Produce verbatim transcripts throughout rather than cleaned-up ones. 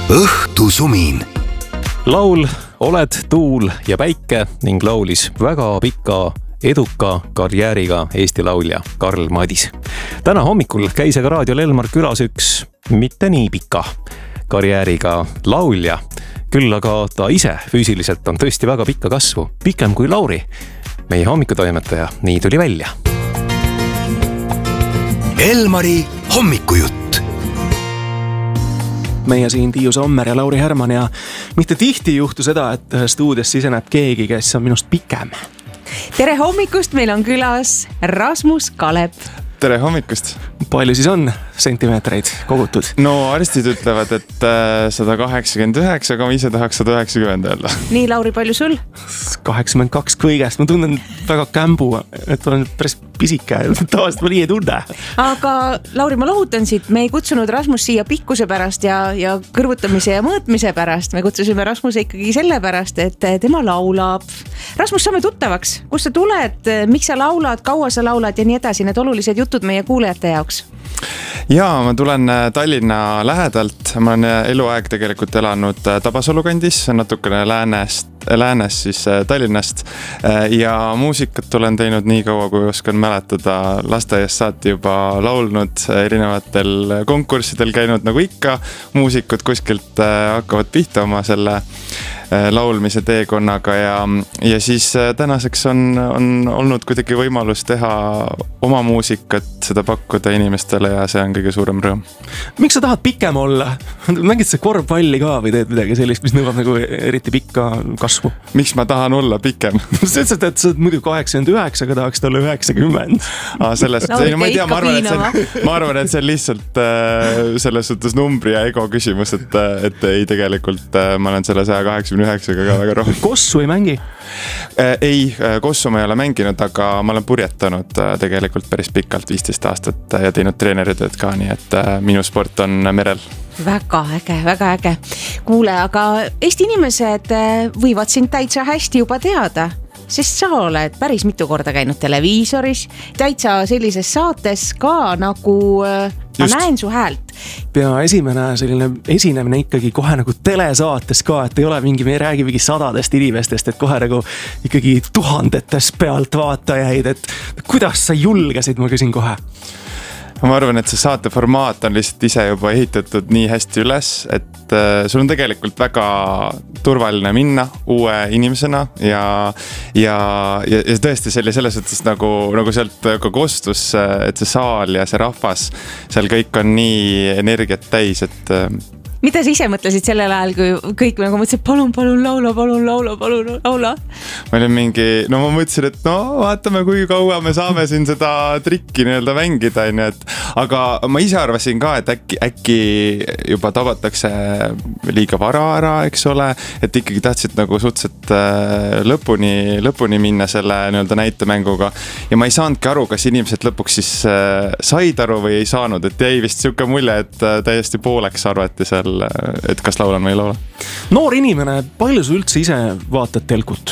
õhtusumin. Laul Oled tuul ja päike ning laulis väga pika eduka karjääriga Eesti laulja Karl Madis. Täna hommikul käis aga raadiol Elmar külas üks mitte nii pika karjääriga laulja, küll aga ta ise füüsiliselt on tõesti väga pikka kasvu, pikem kui Lauri. Meie hommikutoimetaja, nii tuli välja. Elmari hommikujutt. Meie siin Tiiu Sommer ja Lauri Herman ja mitte tihti juhtu seda, et stuudios siseneb keegi, kes on minust pikem. Tere hommikust, meil on külas Rasmus Kalep. Tere hommikust. Palju siis on sentimeetreid kogutud? No arstid ütlevad, et sada kaheksakümmend üheksa, aga ma ise tahaks sada üheksakümmend öelda. Nii, Lauri, palju sul? kaheksakümmend kaks kõigest. Ma tunnen väga kämbu, et olen päris pisike. Tavaliselt ma nii ei tunne. Aga Lauri, ma lohutan siit. Me ei kutsunud Rasmus siia pikkuse pärast ja, ja kõrvutamise ja mõõtmise pärast. Me kutsusime Rasmuse ikkagi selle pärast, et tema laulab. Rasmus, saame tuttavaks. Kust sa tuled? Miks sa laulad? Kaua sa laulad? Ja nii edasi. Need olulised jutud meie kuulajate jaoks. Jaa, ma tulen Tallinna lähedalt. Ma olen eluaeg tegelikult elanud Tabasalu kandis, natukene läänest, läänes siis Tallinnast. Ja muusikat olen teinud nii kaua, kui oskan mäletada. Lasteaiast saati juba laulnud, erinevatel konkurssidel käinud nagu ikka. Muusikud kuskilt hakkavad pihta oma selle laulmise teekonnaga ja, ja siis tänaseks on, on olnud kuidagi võimalus teha oma muusikat, seda pakkuda inimestele ja see on kõige suurem rõõm. Miks sa tahad pikem olla? Mängid sa korvpalli ka või teed midagi sellist, mis nõuab nagu eriti pikka kasvu? Miks ma tahan olla pikem? Sa ütlesid, et sa oled muidu kaheksakümmend üheksa, aga tahaks olla üheksakümmend. Ah, sellest, no, ma ei tea, ma arvan, et see, ma arvan, et see on lihtsalt äh, selles suhtes numbri ja ego küsimus, et, et ei tegelikult äh, ma olen selle sada kaheksakümmend üheksaga ka väga rohkem. Kossu ei mängi? Ei, kossu ma ei ole mänginud, aga ma olen purjetanud tegelikult päris pikalt viisteist aastat ja teinud treeneritööd ka, nii et minu sport on merel. Väga äge, väga äge. Kuule, aga Eesti inimesed võivad sind täitsa hästi juba teada, sest sa oled päris mitu korda käinud televiisoris, täitsa sellises saates ka nagu ma Just. näen su häält. Ja esimene selline esinemine ikkagi kohe nagu telesaates ka, et ei ole mingi, me ei räägi mingi sadadest inimestest, et kohe nagu ikkagi tuhandetes pealt vaatajaid, et kuidas sa julgesid, ma küsin kohe. Ma arvan, et see saate formaat on lihtsalt ise juba ehitatud nii hästi üles, et sul on tegelikult väga turvaline minna uue inimesena ja, ja, ja, ja tõesti selle, selles suhtes nagu, nagu sealt ka kostus, et see saal ja see rahvas, seal kõik on nii energiat täis, et mida sa ise mõtlesid sellel ajal, kui kõik nagu mõtlesid, palun, palun, laula, palun, laula, palun, laula? Ma olin mingi, no ma mõtlesin, et no vaatame, kui kaua me saame siin seda trikki nii-öelda mängida, nii et, aga ma ise arvasin ka, et äkki, äkki juba tabatakse liiga vara ära, eks ole, et ikkagi tahtsid nagu suhteliselt lõpuni, lõpuni minna selle nii-öelda näitemänguga ja ma ei saanudki aru, kas inimesed lõpuks siis said aru või ei saanud, et jäi vist siuke mulje, et täiesti pooleks arvati seal, et kas laulan või ei laula. Noor inimene, palju sa üldse ise vaatad telkut?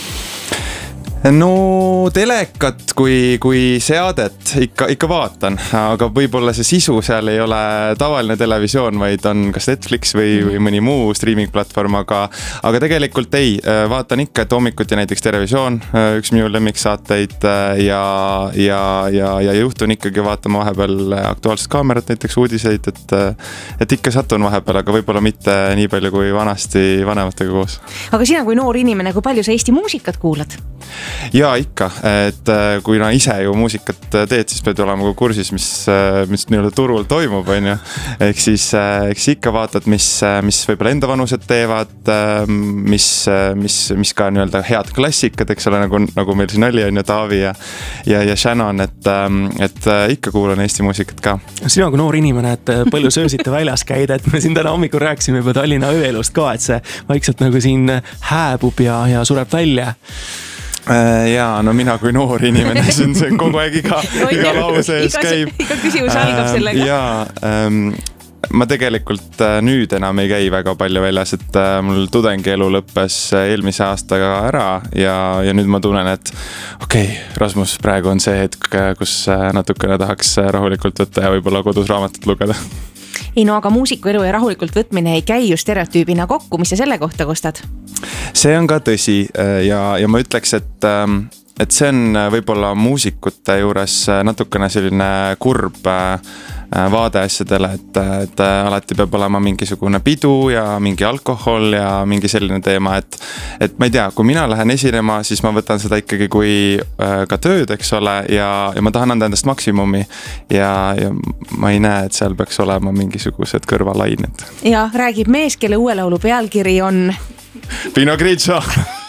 No telekat kui, kui seadet ikka, ikka vaatan, aga võib-olla see sisu seal ei ole tavaline televisioon, vaid on kas Netflix või, või mõni muu streaming platvorm, aga, aga tegelikult ei, vaatan ikka, et hommikuti näiteks Televisioon, üks minu lemmiksaateid ja, ja, ja, ja juhtun ikkagi vaatama vahepeal Aktuaalset kaamerat, näiteks uudiseid, et, et ikka satun vahepeal, aga võib-olla mitte nii palju kui vanasti vanematega koos. Aga sina kui noor inimene, kui palju sa Eesti muusikat kuulad? Ja ikka, et kui na ise ju muusikat teed, siis pead olema ka kursis, mis, mis nii-öelda turul toimub, on ju. Ehk siis, eks ikka vaatad, mis, mis võib-olla enda vanused teevad, mis, mis, mis ka nii-öelda head klassikad, eks ole, nagu, nagu meil siin oli, on ju Taavi ja, ja, ja Shannon, et, et ikka kuulan Eesti muusikat ka. Sina kui noor inimene, et palju söösite väljas käida, et me siin täna hommikul rääkisime juba Tallinna ööelust ka, et see vaikselt nagu siin hääbub ja, ja sureb välja. Jaa, no mina kui noor inimene, siin see kogu aeg iga, iga lause ees käib. Iga küsimus algab sellega. Jaa, ähm, ma tegelikult nüüd enam ei käi väga palju väljas, et mul tudengielu lõppes eelmise aastaga ära ja, ja nüüd ma tunnen, et okei, okay, Rasmus, praegu on see hetk, kus natukene tahaks rahulikult võtta ja võib-olla kodus raamatut lugeda. ei no aga muusiku elu ja rahulikult võtmine ei käi ju stereotüübina kokku, mis sa selle kohta kostad? See on ka tõsi ja, ja ma ütleks, et et see on võib-olla muusikute juures natukene selline kurb vaade asjadele, et, et alati peab olema mingisugune pidu ja mingi alkohol ja mingi selline teema, et et ma ei tea, kui mina lähen esinema, siis ma võtan seda ikkagi kui ka tööd, eks ole, ja, ja ma tahan anda endast maksimumi ja, ja ma ei näe, et seal peaks olema mingisugused kõrvalained. Ja räägib mees, kelle uue laulu pealkiri on Pino Grigio.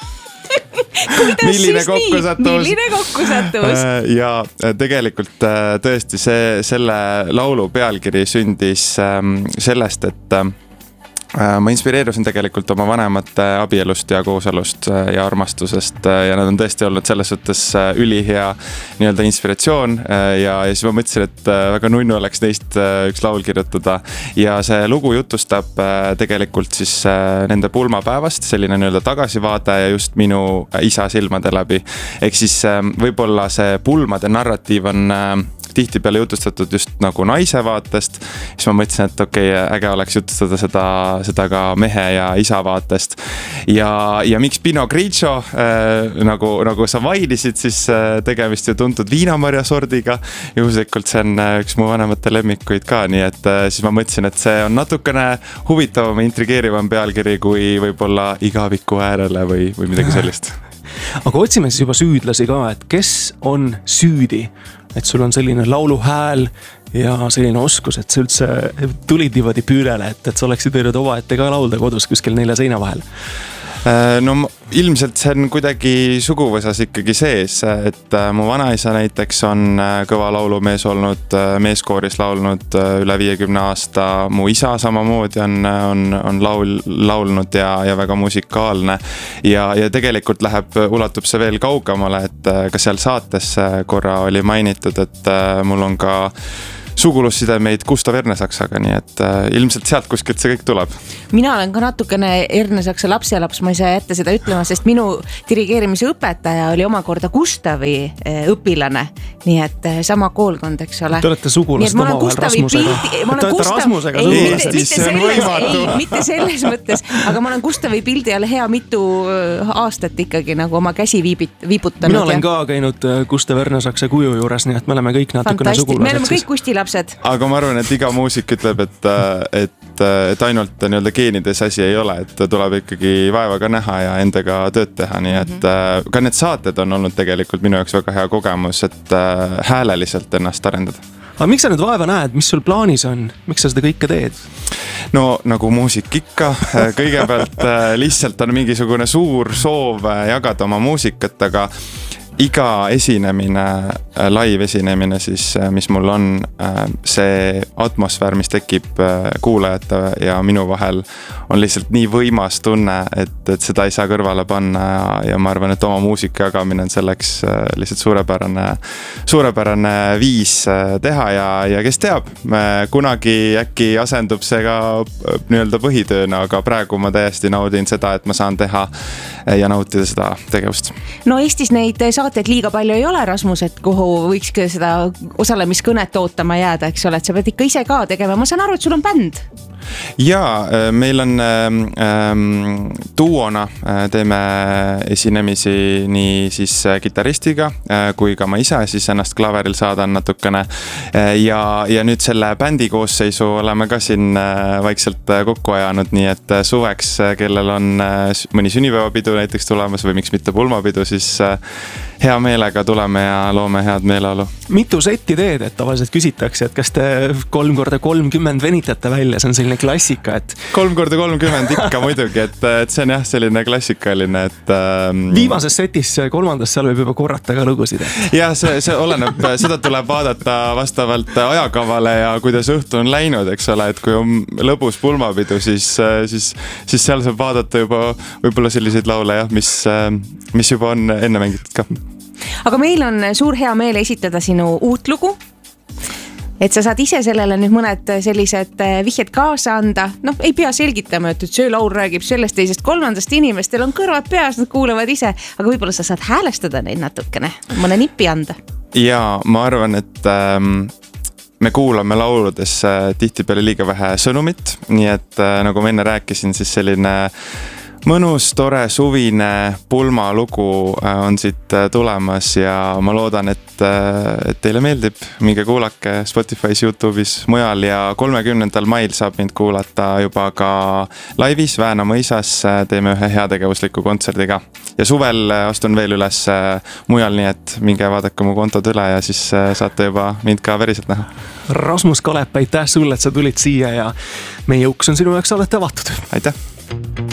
milline kokkusatus. milline kokkusatus. Ja tegelikult tõesti see, selle laulu pealkiri sündis sellest, et ma inspireerusin tegelikult oma vanemate abielust ja kooselust ja armastusest ja nad on tõesti olnud selles suhtes ülihea nii-öelda inspiratsioon ja, ja siis ma mõtlesin, et väga nunnu oleks neist üks laul kirjutada ja see lugu jutustab tegelikult siis nende pulmapäevast, selline nii-öelda tagasivaade ja just minu isa silmade läbi. Ehk siis võib-olla see pulmade narratiiv on tihtipeale jutustatud just nagu naise vaatest, siis ma mõtlesin, et okei, okay, äge oleks jutustada seda, seda ka mehe ja isa vaatest. Ja, ja miks Pino Grigio, äh, nagu, nagu sa mainisid, siis äh, tegemist ju tuntud viinamarja sordiga. Juhuslikult see on äh, üks mu vanemate lemmikuid ka, nii et äh, siis ma mõtlesin, et see on natukene huvitavam, intrigeerivam pealkiri kui võib-olla igaviku äärele või, või midagi sellist. Aga otsime siis juba süüdlasi ka, et kes on süüdi? Et sul on selline lauluhääl ja selline oskus, et sa üldse tulid niimoodi püürele, et, et sa oleksid võinud omaette ka laulda kodus kuskil nelja seina vahel. No ilmselt see on kuidagi suguvõsas ikkagi sees, et mu vanaisa näiteks on kõva laulumees olnud, meeskooris laulnud üle viiekümne aasta, mu isa samamoodi on, on, on laul, laulnud ja, ja väga musikaalne ja, ja tegelikult läheb, ulatub see veel kaugemale, et ka seal saates korra oli mainitud, et mul on ka sugulussidemeid Gustav Ernesaksaga, nii et äh, ilmselt sealt kuskilt see kõik tuleb. Mina olen ka natukene Ernesaksa lapselaps, ma ei saa jätta seda ütlema, sest minu dirigeerimise õpetaja oli omakorda Gustavi õpilane, nii et sama koolkond, eks ole. Te olete sugulast omavahel Rasmusega. Te olete Rasmusega Eestis, see on võimatu. Ei, mitte selles mõttes, aga ma olen Gustavi pildi all hea mitu aastat ikkagi nagu oma käsi viibit, viibutanud. Mina olen ka käinud Gustav Ernesaksa kuju juures, nii et me oleme kõik natukene sugulased. Me oleme kõik Gusti lapsed. Aga ma arvan, et iga muusik ütleb, et, et, et ainult nii-öelda geenides asi ei ole, et tuleb ikkagi vaevaga näha ja endaga tööd teha, nii et mm-hmm. ka need saated on olnud tegelikult minu jaoks väga hea kogemus, et hääleliselt ennast arendada. Aga miks sa nüüd vaeva näed, mis sul plaanis on, miks sa seda kõike teed? No nagu muusik ikka, kõigepealt lihtsalt on mingisugune suur soov jagada oma muusikat, aga iga esinemine, live esinemine siis, mis mul on, see atmosfäär, mis tekib kuulajate ja minu vahel, on lihtsalt nii võimas tunne, et, et seda ei saa kõrvale panna ja, ja ma arvan, et oma muusika jagamine on selleks lihtsalt suurepärane, suurepärane viis teha ja, ja kes teab, kunagi äkki asendub see ka nii-öelda põhitööna, aga praegu ma täiesti naudin seda, et ma saan teha ja nautida seda tegevust. No Eestis neid saateid liiga palju ei ole, Rasmus, et kuhu võiks seda osalemiskõnet ootama jääda, eks ole, et sa pead ikka ise ka tegema. Ma saan aru, et sul on bänd. Jaa, meil on ähm, duona, teeme esinemisi nii siis kitaristiga kui ka ma ise siis ennast klaveril saadan natukene ja, ja nüüd selle bändi koosseisu oleme ka siin vaikselt kokku ajanud, nii et suveks, kellel on mõni sünnipäevapidu näiteks tulemas või miks mitte pulmapidu, siis hea meelega tuleme ja loome head meeleolu. Mitu setti teed, et tavaliselt küsitakse, et kas te kolm korda kolmkümmend venitate välja, see on selline klassika, et kolm korda kolmkümmend ikka muidugi, et, et see on jah selline klassikaline, et ähm... viimases setis kolmandas seal võib juba korrata ka lugusid. Jah, see, see oleneb, seda tuleb vaadata vastavalt ajakavale ja kuidas õhtu on läinud, eks ole, et kui on lõbus pulmapidu, siis, siis, siis seal saab vaadata juba võib-olla selliseid laule, jah, mis, mis juba on enne mängitud ka. Aga meil on suur hea meel esitada sinu uut lugu, et sa saad ise sellele nüüd mõned sellised vihjed kaasa anda. Noh, ei pea selgitama, et see laul räägib sellest teisest kolmandast inimestel on kõrvad peas, nad kuulevad ise, aga võib-olla sa saad häälestada neid natukene, mõne nippi anda. Ja ma arvan, et ähm, me kuulame lauludes tihtipeale liiga vähe sõnumit, nii et nagu ma enne rääkisin, siis selline mõnus, tore, suvine pulmalugu on siit tulemas ja ma loodan, et, et teile meeldib. Minge kuulake Spotify's, YouTube'is, mujal ja kolmekümnendal mail saab mind kuulata juba ka laivis Vääna mõisas. Teeme ühe heategevusliku kontserdiga ja suvel astun veel üles mujal, nii et minge vaadake mu kontod üle ja siis saate juba mind ka veriselt näha. Rasmus Kalep, aitäh sulle, et sa tulid siia ja meie uks on sinu jaoks alati avatud. Aitäh!